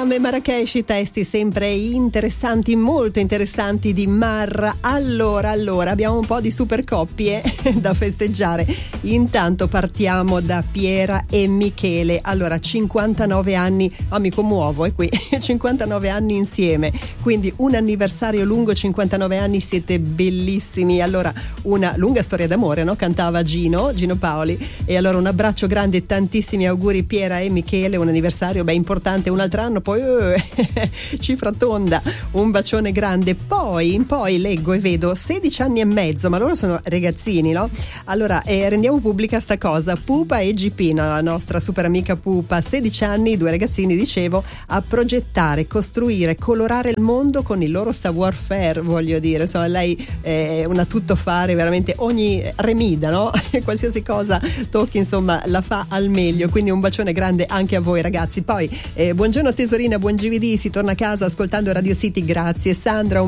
Sham e Marrakesh, i testi sempre interessanti, molto interessanti di Marra. Allora, abbiamo un po' di super coppie da festeggiare. Intanto partiamo da Piera e Michele. Allora, 59 anni, mi commuovo, qui 59 anni insieme, quindi un anniversario lungo, 59 anni, siete bellissimi. Allora, una lunga storia d'amore, no? Cantava Gino Paoli. E allora un abbraccio grande e tantissimi auguri Piera e Michele, un anniversario importante, un altro anno, poi cifra tonda, un bacione grande. Poi leggo e vedo 16 anni e mezzo, ma loro sono ragazzini, no? Allora rendiamo pubblica sta cosa. Pupa e GP, la nostra super amica Pupa, 16 anni, due ragazzini, dicevo, a progettare, costruire, colorare il mondo con il loro savoir faire, voglio dire, insomma lei è una tuttofare, veramente ogni remida, no? Qualsiasi cosa tocchi, insomma, la fa al meglio, quindi un bacione grande anche a voi ragazzi. Poi buongiorno tesorina, buon GVD, si torna a casa ascoltando Radio City, grazie Sandra.